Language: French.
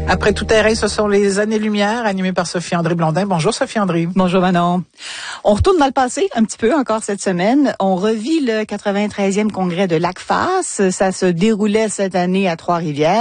Après tout terrain, ce sont les années-lumière animées par Sophie-André Blondin. Bonjour Sophie-André. Bonjour Manon. On retourne dans le passé un petit peu encore cette semaine. On revit le 93e congrès de l'ACFAS. Ça se déroulait cette année à Trois-Rivières.